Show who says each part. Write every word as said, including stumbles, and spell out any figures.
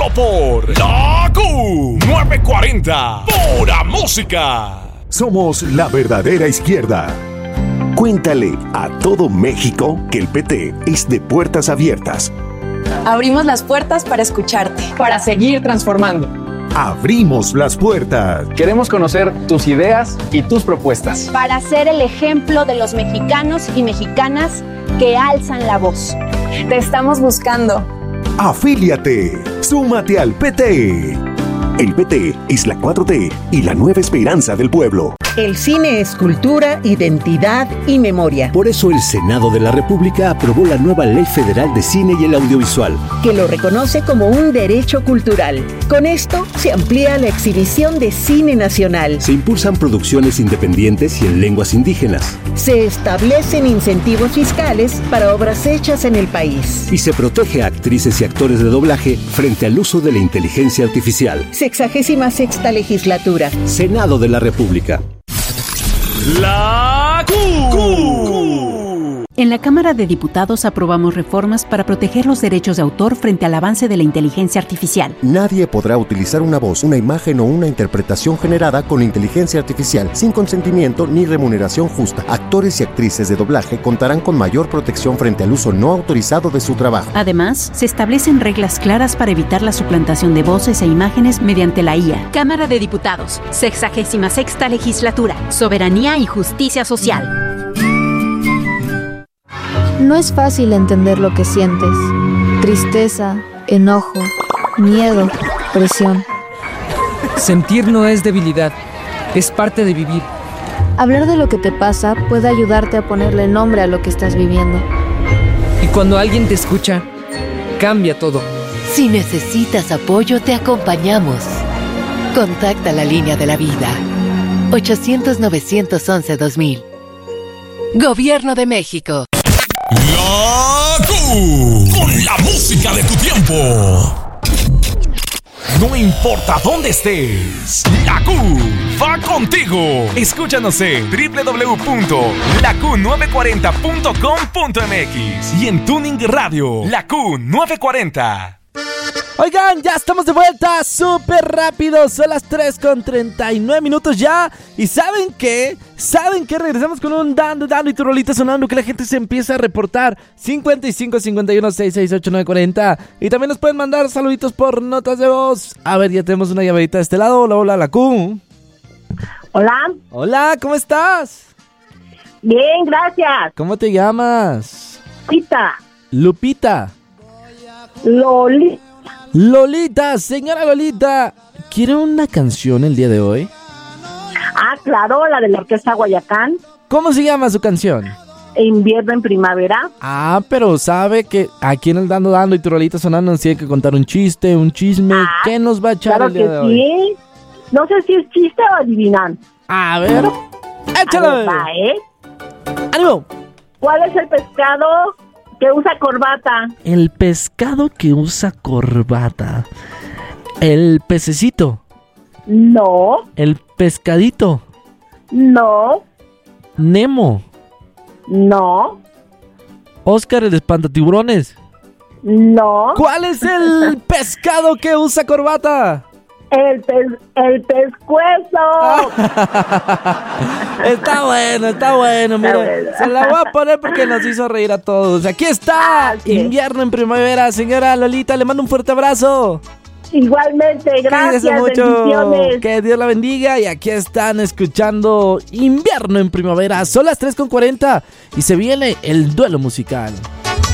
Speaker 1: Por la Q nueve cuarenta, pura música.
Speaker 2: Somos la verdadera izquierda. Cuéntale a todo México que el P T es de puertas abiertas.
Speaker 3: Abrimos las puertas para escucharte,
Speaker 4: para seguir transformando.
Speaker 2: Abrimos las puertas.
Speaker 4: Queremos conocer tus ideas y tus propuestas.
Speaker 5: Para ser el ejemplo de los mexicanos y mexicanas que alzan la voz.
Speaker 3: Te estamos buscando.
Speaker 2: Afíliate. Súmate al P T. El P T es la cuatro T y la nueva esperanza del pueblo.
Speaker 6: El cine es cultura, identidad y memoria.
Speaker 7: Por eso el Senado de la República aprobó la nueva Ley Federal de Cine y el Audiovisual,
Speaker 6: que lo reconoce como un derecho cultural. Con esto se amplía la exhibición de cine nacional.
Speaker 7: Se impulsan producciones independientes y en lenguas indígenas.
Speaker 6: Se establecen incentivos fiscales para obras hechas en el país.
Speaker 7: Y se protege a actrices y actores de doblaje frente al uso de la inteligencia artificial.
Speaker 6: Sexagésima sexta legislatura.
Speaker 7: Senado de la República.
Speaker 1: La Q.
Speaker 8: En la Cámara de Diputados aprobamos reformas para proteger los derechos de autor frente al avance de la inteligencia artificial.
Speaker 9: Nadie podrá utilizar una voz, una imagen o una interpretación generada con inteligencia artificial sin consentimiento ni remuneración justa. Actores y actrices de doblaje contarán con mayor protección frente al uso no autorizado de su trabajo.
Speaker 8: Además, se establecen reglas claras para evitar la suplantación de voces e imágenes mediante la I A. Cámara de Diputados, sexagésima sexta legislatura, soberanía y justicia social.
Speaker 10: No es fácil entender lo que sientes. Tristeza, enojo, miedo, presión.
Speaker 11: Sentir no es debilidad, es parte de vivir.
Speaker 10: Hablar de lo que te pasa puede ayudarte a ponerle nombre a lo que estás viviendo.
Speaker 11: Y cuando alguien te escucha, cambia todo.
Speaker 12: Si necesitas apoyo, te acompañamos. Contacta la línea de la vida. ochocientos, novecientos once, dos mil. Gobierno de México.
Speaker 1: La Q, con la música de tu tiempo. No importa dónde estés, la Q va contigo. Escúchanos en doble u doble u doble u punto la q nueve cuarenta punto com punto m x y en Tuning Radio, la Q nueve cuarenta.
Speaker 13: Oigan, ya estamos de vuelta, súper rápido, son las tres con treinta y nueve minutos ya. ¿Y saben qué? ¿Saben qué? Regresamos con un dando, dando y tu rolita sonando que la gente se empieza a reportar. cincuenta y cinco, cincuenta y uno, sesenta y seis, ochenta y nueve, cuarenta. Y también nos pueden mandar saluditos por notas de voz. A ver, ya tenemos una llamadita de este lado. Hola, hola, la Q.
Speaker 14: Hola.
Speaker 13: Hola, ¿cómo estás?
Speaker 14: Bien, gracias.
Speaker 13: ¿Cómo te llamas?
Speaker 14: Lupita.
Speaker 13: Lupita.
Speaker 14: Lolita.
Speaker 13: Lolita, señora Lolita, ¿quiere una canción el día de hoy?
Speaker 14: Ah, claro, la de la Orquesta Guayacán.
Speaker 13: ¿Cómo se llama su canción?
Speaker 14: Invierno en primavera.
Speaker 13: Ah, pero sabe que aquí en el Dando Dando y tu rolita sonando nos tiene que contar un chiste, un chisme. Ah, ¿qué nos va a echar
Speaker 14: claro
Speaker 13: el día de hoy?
Speaker 14: Sí. No sé si es chiste o adivinan.
Speaker 13: A ver, échalo.
Speaker 14: A ver, va, ¿eh?
Speaker 13: ¡Ánimo!
Speaker 14: ¿Cuál es el pescado que usa corbata?
Speaker 13: El pescado que usa corbata. El pececito.
Speaker 14: No.
Speaker 13: El pescadito.
Speaker 14: No.
Speaker 13: Nemo.
Speaker 14: No.
Speaker 13: Oscar el espantatiburones.
Speaker 14: No.
Speaker 13: ¿Cuál es el pescado que usa corbata?
Speaker 14: El pez, el pescuezo.
Speaker 13: Está bueno, está bueno, mira. Bueno. Se la voy a poner porque nos hizo reír a todos. Aquí está, ah, sí. Invierno en primavera. Señora Lolita, le mando un fuerte abrazo.
Speaker 14: Igualmente, gracias,
Speaker 13: mucho.
Speaker 14: Bendiciones.
Speaker 13: Que Dios la bendiga. Y aquí están escuchando Invierno en primavera. Son las tres con cuarenta y se viene el duelo musical.